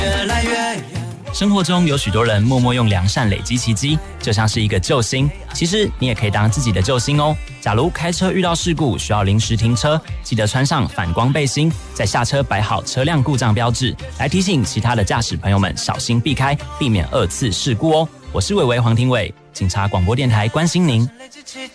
生活中有许多人默默用良善累积奇迹，就像是一个救星。其实你也可以当自己的救星哦。假如开车遇到事故需要临时停车，记得穿上反光背心，在下车摆好车辆故障标志，来提醒其他的驾驶朋友们小心避开，避免二次事故哦。我是伟伟黄庭伟，警察广播电台关心您。